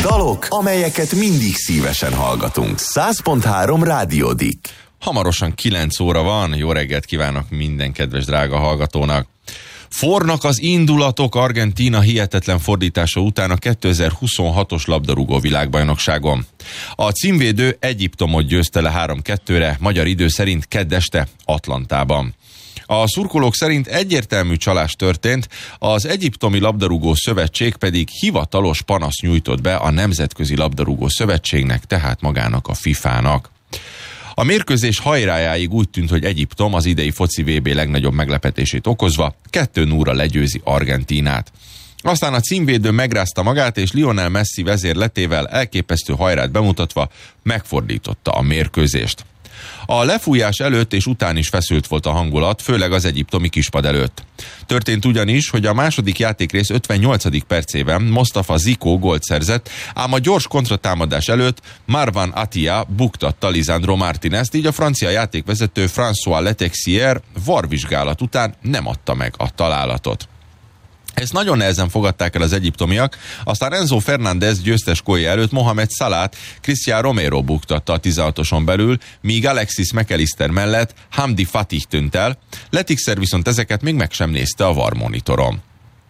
Dalok, amelyeket mindig szívesen hallgatunk. 100.3 Rádiódik. Hamarosan 9 óra van, jó reggelt kívánok minden kedves drága hallgatónak. Fornak az indulatok Argentína hihetetlen fordítása után a 2026-os labdarúgó világbajnokságon. A címvédő Egyiptomot győzte le 3-2-re, magyar idő szerint kedd este Atlantában. A szurkolók szerint egyértelmű csalás történt, az Egyiptomi Labdarúgó Szövetség pedig hivatalos panaszt nyújtott be a Nemzetközi Labdarúgó Szövetségnek, tehát magának a FIFA-nak. A mérkőzés hajrájáig úgy tűnt, hogy Egyiptom az idei foci VB legnagyobb meglepetését okozva 2-0-ra legyőzi Argentínát. Aztán a címvédő megrázta magát, és Lionel Messi vezérletével elképesztő hajrát bemutatva megfordította a mérkőzést. A lefújás előtt és után is feszült volt a hangulat, főleg az egyiptomi kispad előtt. Történt ugyanis, hogy a második játékrész 58. percében Mostafa Zico gólt szerzett, ám a gyors kontratámadás előtt Marwan Attia buktatta Lisandro Martínez-t, így a francia játékvezető François Letexier VAR-vizsgálat után nem adta meg a találatot. Ezt nagyon nehezen fogadták el az egyiptomiak, aztán Enzo Fernández győztes gólja előtt Mohamed Salah-t Cristian Romero buktatta a 16-oson belül, míg Alexis McAllister mellett Hamdi Fatih tűnt el, Letixer viszont ezeket még meg sem nézte a VAR monitoron.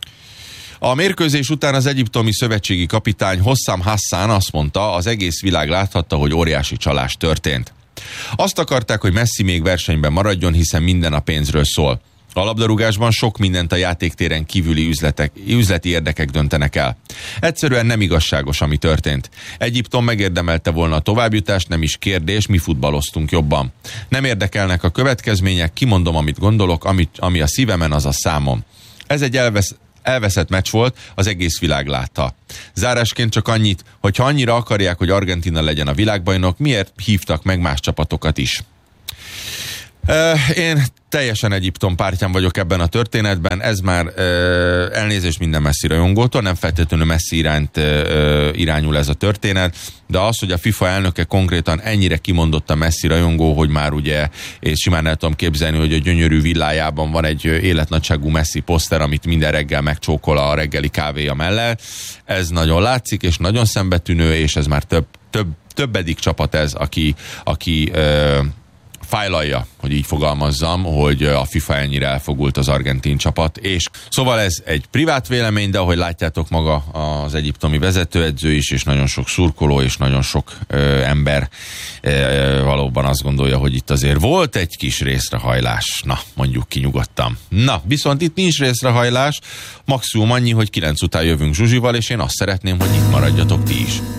A mérkőzés után az egyiptomi szövetségi kapitány Hossam Hassan azt mondta, az egész világ láthatta, hogy óriási csalás történt. Azt akarták, hogy Messi még versenyben maradjon, hiszen minden a pénzről szól. A labdarúgásban sok mindent a játéktéren kívüli üzleti érdekek döntenek el. Egyszerűen nem igazságos, ami történt. Egyiptom megérdemelte volna a továbbjutást, nem is kérdés, mi futballoztunk jobban. Nem érdekelnek a következmények, kimondom, amit gondolok, ami a szívemen, az a számom. Ez egy elveszett meccs volt, az egész világ látta. Zárásként csak annyit, hogy ha annyira akarják, hogy Argentína legyen a világbajnok, miért hívtak meg más csapatokat is? Én teljesen Egyiptom pártján vagyok ebben a történetben, ez már elnézést minden Messi rajongótól, nem feltétlenül Messi iránt irányul ez a történet, de az, hogy a FIFA elnöke konkrétan ennyire kimondott a Messi rajongó, hogy már ugye, és simán el tudom képzelni, hogy a gyönyörű villájában van egy életnagyságú Messi poszter, amit minden reggel megcsókol a reggeli kávéja mellett, ez nagyon látszik, és nagyon szembetűnő, és ez már többedik csapat ez, aki fájlalja, hogy így fogalmazzam, hogy a FIFA ennyire elfogult az argentin csapat, és szóval ez egy privát vélemény, de ahogy látjátok, maga az egyiptomi vezetőedző is, és nagyon sok szurkoló, és nagyon sok ember valóban azt gondolja, hogy itt azért volt egy kis részrehajlás. Na, mondjuk ki nyugodtan. Na, viszont itt nincs részrehajlás, maximum annyi, hogy 9 után jövünk Zsuzsival, és én azt szeretném, hogy itt maradjatok ti is.